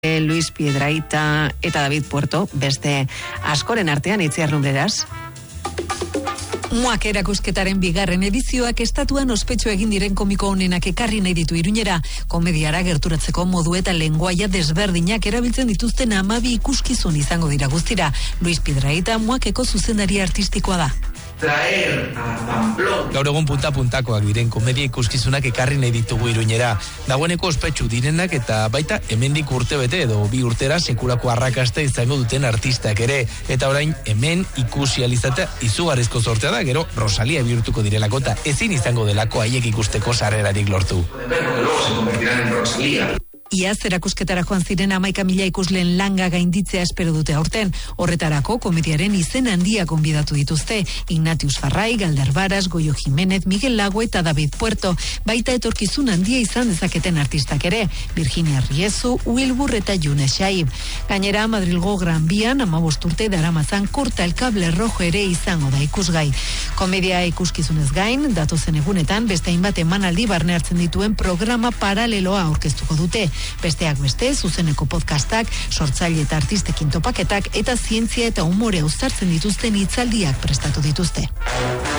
Luis Piedrahita eta David Puerto, beste askoren artean Itziar Lumbreras. Muak erakusketaren bigarren edizioak estatuan ospetsu egin diren komiko honenak ekarri nahi ditu Iruñera. Komediara gerturatzeko modu eta lenguaia desberdinak erabiltzen dituzten 12 ikuskizun izango dira guztira. Luis Piedrahita Muakeko zuzendari artistikoa da. Gaur egun punta-puntakoak diren komedia ikuskizunak ekarri nahi ditugu Iruñera. Dagoeneko ospetsu direnak eta baita hemendik urtebete edo 2 urtera sekulako arrakasta izango duten artistak ere. Eta orain hemen ikusi alizatea izugarrizko sortea da, gero Rosalia bihurtuko direlako eta ezin izango delako haiek ikusteko sarrerarik lortu. Iaz erakusketara joan ziren 11.000 ikusleen langa gainditzea espero dute aurten. Horretarako komediaren izen handia gonbidatu dituzte. Ignatius Farray, Galder Baras, Goyo Jimenez, Miguel Lago eta David Puerto. Baita etorkizun handia izan dezaketen artistak ere. Virginia Riezu, Wilbur eta June Shaib. Gainera, Madrilgo Gran Bian 15 urte daramazan Corta el Cable Rojo ere izango da ikusgai. Komedia ikuskizunez gain, datozen egunetan beste hainbat emanaldi barne hartzen dituen programa paraleloa aurkeztuko dute. Besteak beste, zuzeneko podcastak, sortzaile eta artistekin topaketak eta zientzia eta umore uztartzen dituzten hitzaldiak prestatu dituzte.